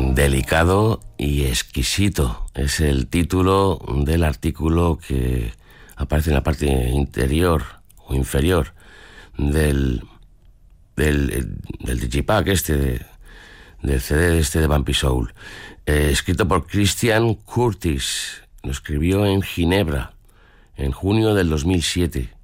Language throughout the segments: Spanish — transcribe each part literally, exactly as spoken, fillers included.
Delicado y exquisito es el título del artículo que aparece en la parte interior o inferior del del, del digipack este de, del C D este de Bumpy Soul, eh, escrito por Christian Curtis. Lo escribió en Ginebra en junio del dos mil siete.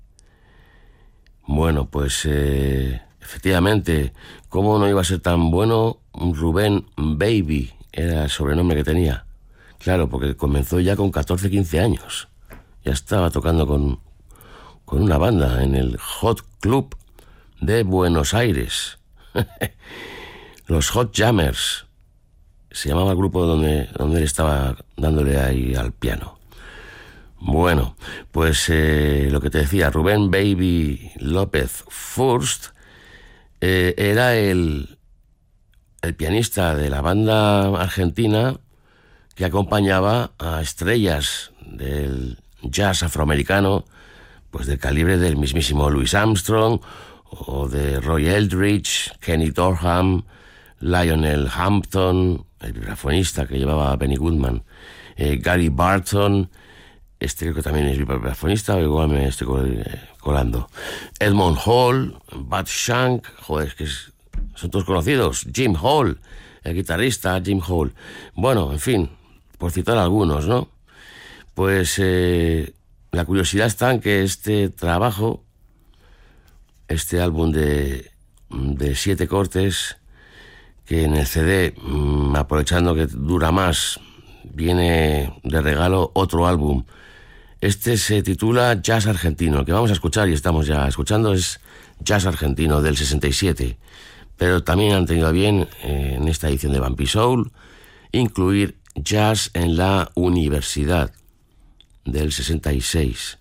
Bueno, pues eh, efectivamente, ¿cómo no iba a ser tan bueno? Rubén Baby era el sobrenombre que tenía. Claro, porque comenzó ya con catorce, quince años. Ya estaba tocando con, con una banda en el Hot Club de Buenos Aires. Los Hot Jammers se llamaba el grupo donde, donde él estaba dándole ahí al piano. Bueno, pues eh, lo que te decía, Rubén Baby López Furst eh, era el, el pianista de la banda argentina que acompañaba a estrellas del jazz afroamericano, pues del calibre del mismísimo Louis Armstrong o de Roy Eldridge, Kenny Dorham, Lionel Hampton, el vibrafonista que llevaba a Benny Goodman, eh, Gary Barton, este creo que también es vibrafonista, o igual me estoy colando, Edmond Hall, Bud Shank, joder, es que es, son todos conocidos, Jim Hall, el guitarrista Jim Hall. Bueno, en fin, por citar algunos, ¿no? Pues eh, la curiosidad está en que este trabajo, este álbum de, de siete cortes, que en el C D, mmm, aprovechando que dura más, viene de regalo otro álbum. Este se titula Jazz Argentino. El que vamos a escuchar y estamos ya escuchando es Jazz Argentino del sesenta y siete. Pero también han tenido a bien, eh, en esta edición de Bumpy Soul, incluir Jazz en la Universidad del sesenta y seis.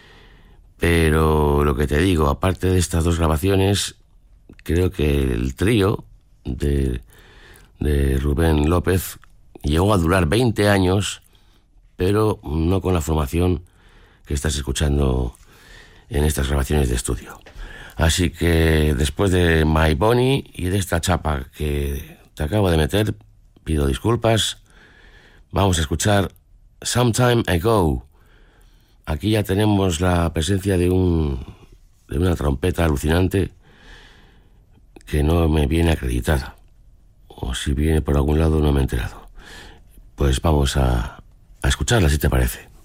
Pero lo que te digo, aparte de estas dos grabaciones, creo que el trío de, de Rubén López llegó a durar veinte años, pero no con la formación que estás escuchando en estas grabaciones de estudio. Así que después de My Bonnie y de esta chapa que te acabo de meter, pido disculpas, vamos a escuchar Sometime Ago. Aquí ya tenemos la presencia de un de una trompeta alucinante que no me viene acreditada, o si viene por algún lado no me he enterado. Pues vamos a, a escucharla, si te parece.